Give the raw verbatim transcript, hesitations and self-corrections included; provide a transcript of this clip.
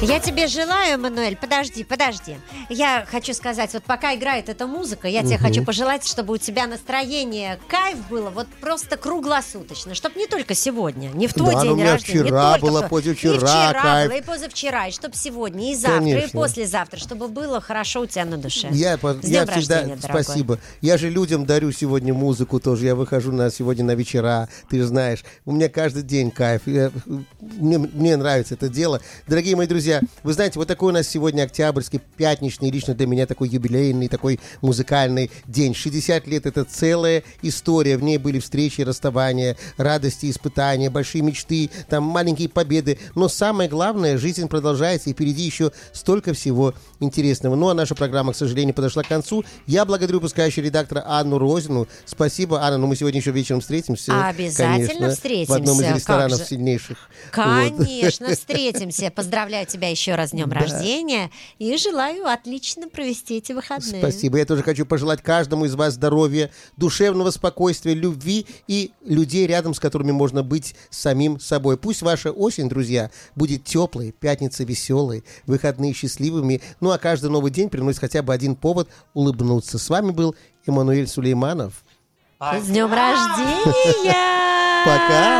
Я тебе желаю, Эммануэль, подожди, подожди. Я хочу сказать, вот пока играет эта музыка, я тебе Мгм. хочу пожелать, чтобы у тебя настроение, кайф было вот просто круглосуточно, чтобы не только сегодня, не в твой Да, но день у меня рождения, вчера не только было, в твой- позавчера и вчера кайф. было, и позавчера, и чтобы сегодня, и завтра, Конечно. и послезавтра, чтобы было хорошо у тебя на душе. Я, по- С я днем всегда, рождения, дорогой. спасибо. Я же людям дарю сегодня музыку тоже. Я выхожу на сегодня на вечера, ты же знаешь. У меня каждый день кайф. Я- мне, мне нравится это дело. Дорогие мои друзья, вы знаете, вот такой у нас сегодня октябрьский, пятничный, лично для меня такой юбилейный, такой музыкальный день. шестьдесят лет — это целая история. В ней были встречи, расставания, радости, испытания, большие мечты, там маленькие победы. Но самое главное, жизнь продолжается, и впереди еще столько всего интересного. Ну, а наша программа, к сожалению, подошла к концу. Я благодарю выпускающего редактора Анну Розину. Спасибо, Анна. Ну, мы сегодня еще вечером встретимся. Обязательно конечно, встретимся. в одном из Как ресторанов же. сильнейших. Конечно, встретимся. Поздравляю тебя еще раз с днем Да. рождения и желаю отлично провести эти выходные. Спасибо. Я тоже хочу пожелать каждому из вас здоровья, душевного спокойствия, любви и людей, рядом с которыми можно быть самим собой. Пусть ваша осень, друзья, будет теплой, пятница веселой, выходные счастливыми. Ну а каждый новый день приносит хотя бы один повод улыбнуться. С вами был Эммануэль Сулейманов. С днем рождения! Пока!